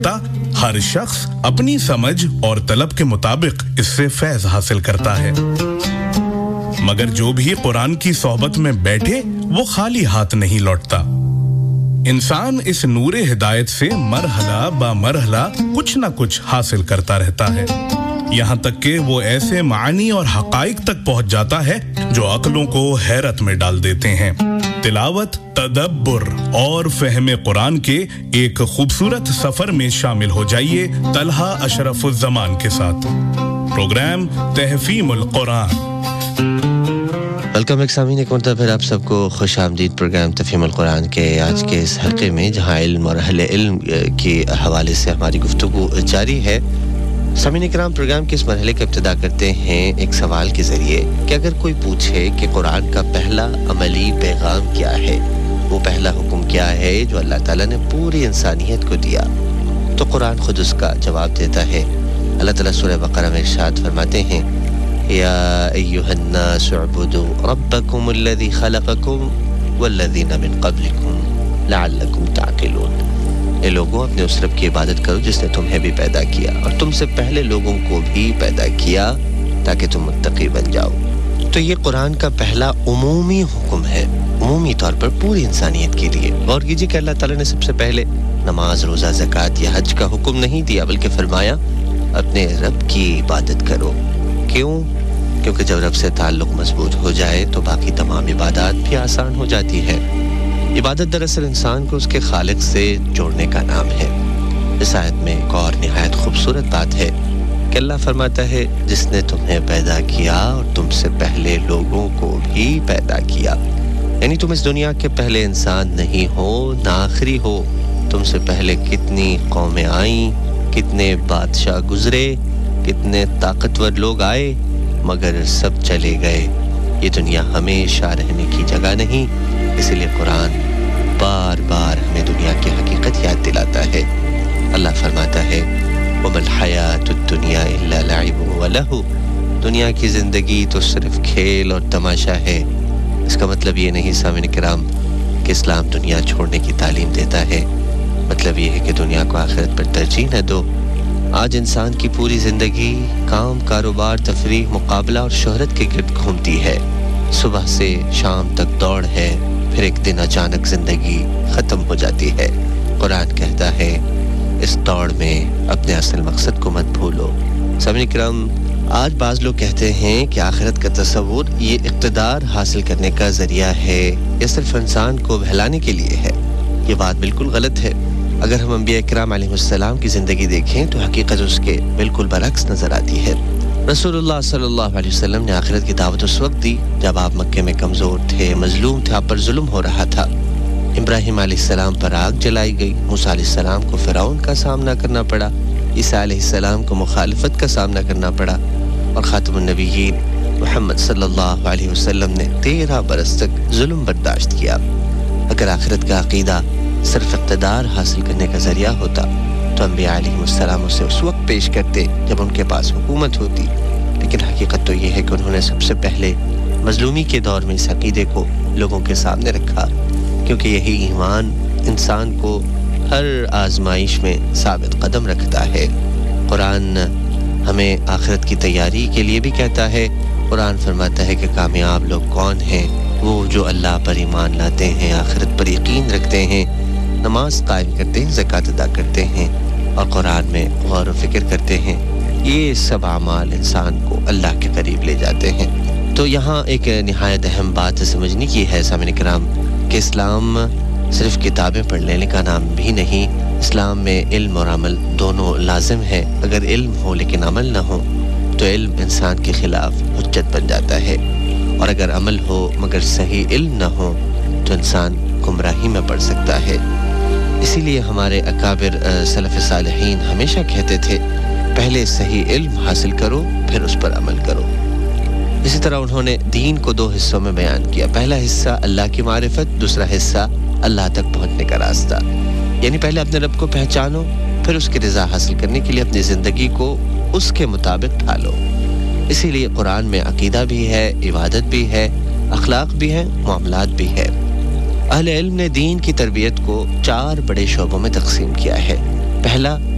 हर शख्स अपनी समझ और तलब के मुताबिक इससे फैज़ हासिल करता है मगर जो भी कुरान की सोहबत में बैठे वो खाली हाथ नहीं लौटता इंसान इस नूरे हिदायत से मरहला बा मरहला कुछ ना कुछ हासिल करता रहता है यहाँ तक कि वो ऐसे मानी और हकाइक तक पहुंच जाता है जो अक्लों को हैरत में डाल देते हैं तिलावत तदब्बुर और फहमे कुरान के एक खूबसूरत सफर में शामिल हो जाइए तलहा अशरफुज़्ज़मान के साथ प्रोग्राम तहफ़ीमुल कुरान वेलकम सामीन एक मरतबा फिर आप सबको खुशामदीद प्रोग्राम तफहीमुल कुरान के आज के इस हल्के में जहां इल्म और अहले इल्म के हवाले से हमारी गुफ्तगू जारी है सामीन इकराम प्रोग्राम के इस मरहले का इब्तिदा करते हैं एक सवाल के ज़रिए कि अगर कोई पूछे कि कुरान का पहला अमली पैगाम क्या है वो पहला हुक्म क्या है जो अल्लाह ताला ने पूरी इंसानियत को दिया तो कुरान खुद उसका जवाब देता है अल्लाह ताला सूरह बकरा में इरशाद फरमाते हैं या अय्युहन्नास उअबुदू रब्बकुमुल्लज़ी खलक़कुम वल्लज़ीना मिन क़ब्लिकुम लअल्लकुम ताक़िलून ए लोगों अपने उस रब की इबादत करो जिसने तुम्हें भी पैदा किया और तुमसे पहले लोगों को भी पैदा किया ताकि तुम मुत्तकी बन जाओ तो ये कुरान का पहला उमूमी हुक्म है उमूमी तौर पर पूरी इंसानियत के लिए गौर कीजिए कि अल्लाह ताला ने सबसे पहले नमाज रोज़ा ज़कात या हज का हुक्म नहीं दिया बल्कि फरमाया अपने रब की इबादत करो क्यों क्योंकि जब रब से ताल्लुक मजबूत हो जाए तो बाकी तमाम इबादत भी आसान हो जाती है इबादत दरअसल इंसान को उसके खालिक से जोड़ने का नाम है इस आयत में एक और निहायत खूबसूरत बात है कि अल्लाह फरमाता है जिसने तुम्हें पैदा किया और तुमसे पहले लोगों को भी पैदा किया यानी तुम इस दुनिया के पहले इंसान नहीं हो ना आखिरी हो तुमसे पहले कितनी कौमें आईं कितने बादशाह गुजरे कितने ताकतवर लोग आए मगर सब चले गए ये दुनिया हमेशा रहने की जगह नहीं इसलिए कुरान बार-बार हमें दुनिया की हकीकत याद दिलाता है अल्लाह फरमाता है वमल हयातुद दुनिया इल्ला लइबुन व लहू दुनिया की जिंदगी तो सिर्फ खेल और तमाशा है इसका मतलब ये नहीं सामीन किराम कि इस्लाम दुनिया छोड़ने की तालीम देता है मतलब ये है कि दुनिया को आखिरत पर तरजीह न दो आज इंसान की पूरी जिंदगी काम कारोबार तफरीह मुकाबला और शोहरत के गिर्द घूमती है सुबह से शाम तक दौड़ है फिर एक दिन अचानक जिंदगी खत्म हो जाती है कुरान कहता है इस दौड़ में अपने असल मकसद को मत भूलो सामीन किराम आज बाज़ लोग कहते हैं कि आखिरत का तसव्वुर ये इक़्तिदार हासिल करने का ज़रिया है ये सिर्फ इंसान को बहलाने के लिए है ये बात बिल्कुल गलत है अगर हम अंबिया किराम अलैहिस्सलाम की ज़िंदगी देखें तो हकीकत उसके बिल्कुल बरअक्स नज़र आती है रसूलुल्लाह सल्लल्लाहु अलैहि वसल्लम ने आखिरत की दावत उस वक्त दी जब आप मक्के में कमज़ोर थे मजलूम थे आप पर जुल्म हो रहा था इब्राहीम अलैहिस्सलाम पर आग जलाई गई मूसा अलैहिस्सलाम को फ़िरौन का सामना करना पड़ा ईसा अलैहिस्सलाम को मुखालिफत का सामना करना पड़ा और खातमुन नबिय्यीन मुहम्मद सल्लल्लाहु अलैहि वसल्लम ने 13 बरस तक जुल्म बर्दाश्त किया अगर आखिरत का अकीदा सिर्फ इक़्तिदार हासिल करने का ज़रिया होता तो अंबिया अलैहिस्सलाम उसे उस वक्त पेश करते जब उनके पास हुकूमत होती लेकिन हकीकत तो ये है कि उन्होंने सबसे पहले मजलूमी के दौर में इस अकीदे को लोगों के सामने रखा क्योंकि यही ईमान इंसान को हर आजमाइश में साबित कदम रखता है कुरान हमें आखिरत की तैयारी के लिए भी कहता है कुरान फरमाता है कि कामयाब लोग कौन हैं वो जो अल्लाह पर ईमान लाते हैं आखिरत पर यकीन रखते हैं नमाज कायम करते हैं ज़कात अदा करते हैं और कुरान में गौर व फिक्र करते हैं ये सब अमाल इंसान को अल्लाह के करीब ले जाते हैं तो यहाँ एक निहायत अहम बात समझने की है सामीन किराम कि इस्लाम सिर्फ किताबें पढ़ लेने का नाम भी नहीं इस्लाम में इल्म और अमल दोनों लाजिम है अगर इल्म हो लेकिन अमल न हो तो इल्म इंसान के खिलाफ हुज्जत बन जाता है और अगर अमल हो मगर सही इल्म न हो तो इंसान गुमराही में पड़ सकता है इसीलिए हमारे अकाबिर सलफ़ सालिहीन हमेशा कहते थे पहले सही इल्म हासिल करो फिर उस पर अमल करो इसी तरह उन्होंने दीन को 2 हिस्सों में बयान किया पहला हिस्सा अल्लाह की मारिफत दूसरा हिस्सा अल्लाह तक पहुंचने का रास्ता यानी पहले अपने रब को पहचानो फिर उसकी रज़ा हासिल करने के लिए अपनी ज़िंदगी को उसके मुताबिक ढालो इसीलिए कुरान में अकीदा भी है इबादत भी है अखलाक भी है मामलात भी है अहले इल्म ने दीन की तरबियत को 4 बड़े शोबों में तकसीम किया है पहला